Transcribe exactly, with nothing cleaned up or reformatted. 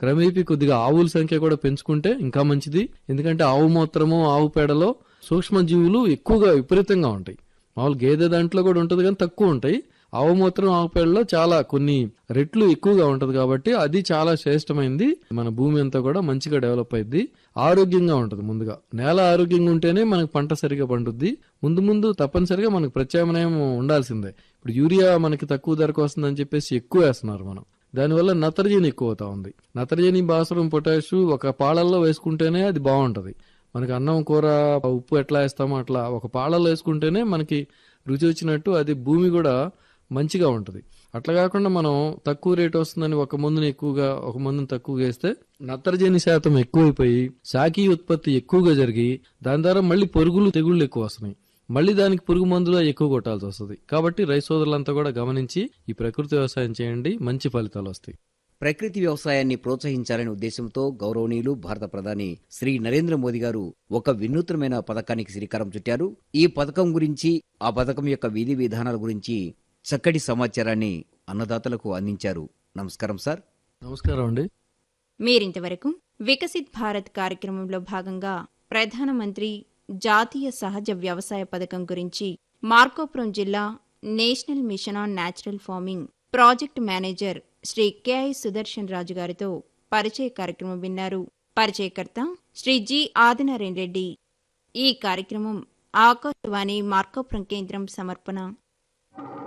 క్రమేపీ కొద్దిగా ఆవుల సంఖ్య కూడా పెంచుకుంటే ఇంకా మంచిది. ఎందుకంటే ఆవు మూత్రము, ఆవు పేడలో సూక్ష్మజీవులు ఎక్కువగా విపరీతంగా ఉంటాయి. మామూలు గేదె దాంట్లో కూడా ఉంటుంది కానీ తక్కువ ఉంటాయి. ఆవు మూత్రం, ఆవు పేడలో చాలా కొన్ని రెట్లు ఎక్కువగా ఉంటది కాబట్టి అది చాలా శ్రేష్టమైంది. మన భూమి అంతా కూడా మంచిగా డెవలప్ అయింది, ఆరోగ్యంగా ఉంటది. ముందుగా నేల ఆరోగ్యంగా ఉంటేనే మనకు పంట సరిగా పండుద్ది. ముందు ముందు తప్పనిసరిగా మనకు ప్రత్యామ్నాయం ఉండాల్సిందే. ఇప్పుడు యూరియా మనకి తక్కువ ధరకు వస్తుందని చెప్పేసి ఎక్కువ వేస్తున్నారు మనం. దానివల్ల నత్రజని ఎక్కువ అవుతా ఉంది. నత్రజని, భాస్వరం, పొటాషు ఒక పాలల్లో వేసుకుంటేనే అది బాగుంటది. మనకి అన్నం, కూర, ఉప్పు ఎట్లా వేస్తామో అట్లా ఒక పాలల్లో వేసుకుంటేనే మనకి రుచి వచ్చినట్టు అది భూమి కూడా మంచిగా ఉంటుంది. అట్లా కాకుండా మనం తక్కువ రేట్ వస్తుందని ఒక మందుని ఎక్కువగా ఒక మందుని తక్కువగా వేస్తే నత్రజని శాతం ఎక్కువైపోయి శాఖీ ఉత్పత్తి ఎక్కువగా జరిగి దాని ద్వారా మళ్ళీ పురుగులు, తెగుళ్లు ఎక్కువ వస్తున్నాయి. మళ్ళీ దానికి పురుగు మందులు ఎక్కువ కొట్టాల్సి వస్తుంది. కాబట్టి రైతు సోదరులంతా కూడా గమనించి ఈ ప్రకృతి వ్యవసాయం చేయండి, మంచి ఫలితాలు వస్తాయి. ప్రకృతి వ్యవసాయాన్ని ప్రోత్సహించాలనే ఉద్దేశంతో గౌరవనీయులు భారత ప్రధాని శ్రీ నరేంద్ర మోదీ గారు ఒక వినూత్నమైన పథకానికి శ్రీకారం చుట్టారు. ఈ పథకం గురించి, ఆ పథకం యొక్క విధి విధానాల గురించి చక్కటి సమాచారాన్ని అన్నదాతలకు అందించారు. నమస్కారం సార్. నమస్కారం అండి. మీరింతవరకు వికసిత్ భారత్ కార్యక్రమంలో భాగంగా ప్రధానమంత్రి జాతీయ సహజ వ్యవసాయ పథకం గురించి మార్కాపురం జిల్లా national mission on natural farming project manager Shri KI Sudarshan రాజు గారితో పరిచయ కార్యక్రమం విన్నారు. పరిచయకర్త శ్రీ జి ఆదినారాయణ రెడ్డి. ఈ కార్యక్రమం ఆకాశవాణి మార్కాపురం కేంద్రం సమర్పణ.